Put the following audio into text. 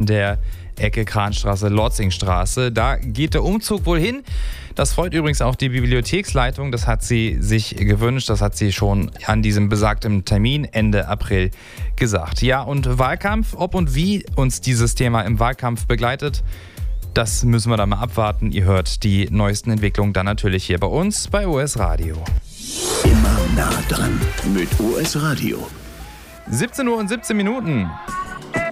der Ecke Kranstraße-Lorzingstraße. Da geht der Umzug wohl hin. Das freut übrigens auch die Bibliotheksleitung. Das hat sie sich gewünscht. Das hat sie schon an diesem besagten Termin Ende April gesagt. Ja, und Wahlkampf, ob und wie uns dieses Thema im Wahlkampf begleitet, das müssen wir dann mal abwarten. Ihr hört die neuesten Entwicklungen dann natürlich hier bei uns bei OS Radio. Immer nah dran mit OS Radio. 17 Uhr und 17 Minuten.